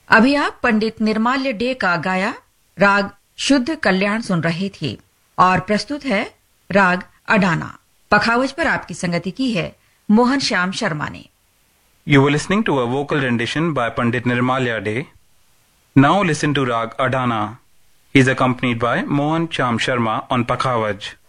अभी आप पंडित निर्माल्य डे का गाया राग शुद्ध कल्याण सुन रहे थे और प्रस्तुत है राग अडाना। पखावज पर आपकी संगति की है मोहन श्याम शर्मा ने। You were listening to a vocal rendition by Pandit Nirmalya De. Now listen to Rag Adana. He is accompanied by Mohan Cham Sharma on Pakhavaj.